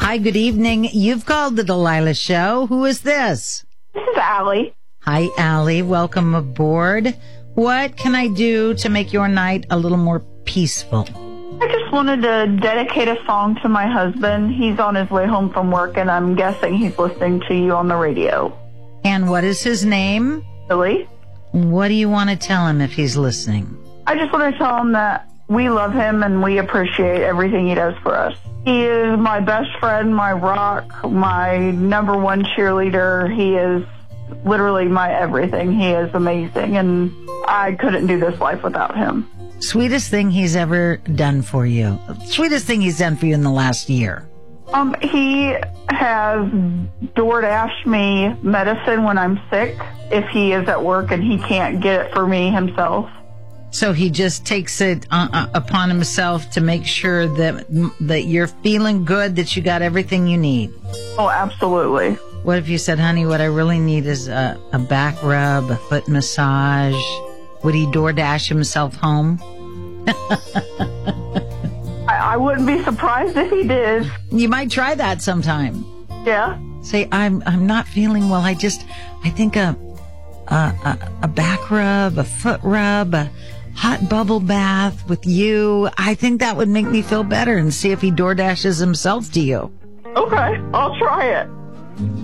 Hi, good evening. You've called the Delilah Show. Who is this? This is Allie. Hi, Allie. Welcome aboard. What can I do to make your night a little more peaceful? I just wanted to dedicate a song to my husband. He's on his way home from work, and I'm guessing he's listening to you on the radio. And what is his name? Billy? What do you want to tell him if he's listening? I just want to tell him that we love him and we appreciate everything he does for us. He is my best friend, my rock, my number one cheerleader. He is literally my everything. He is amazing, and I couldn't do this life without him. Sweetest thing he's ever done for you. Sweetest thing he's done for you in the last year. He has DoorDashed me medicine when I'm sick if he is at work and he can't get it for me himself. So he just takes it upon himself to make sure that you're feeling good, that you got everything you need. Oh, absolutely. What if you said, honey, what I really need is a back rub, a foot massage? Would he DoorDash himself home? I wouldn't be surprised if he did. You might try that sometime. Yeah. Say, I'm not feeling well. I think a back rub, a foot rub, a hot bubble bath with you. I think that would make me feel better, and see if he DoorDashes himself to you. Okay, I'll try it.